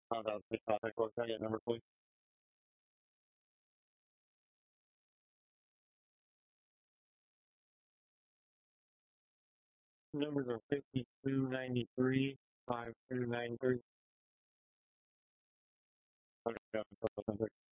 About the topic. What can I get number, please? Numbers are 5293, 5293.